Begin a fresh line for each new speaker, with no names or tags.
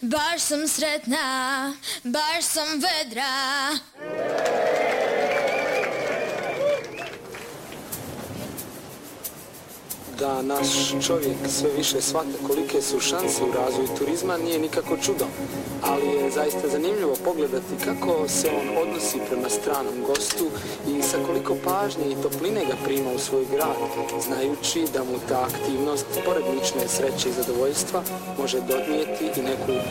Baš sam sretna, baš sam vedra.
Da naš čovjek sve više shvata kolike su šanse u razvoju turizma nije nikako čudo, ali je zaista zanimljivo pogledati kako se on odnosi prema stranom gostu i sa koliko pažnje i topline ga prima u svoj grad, znajući da mu ta aktivnost, pored lične sreće i zadovoljstva, može donijeti i neku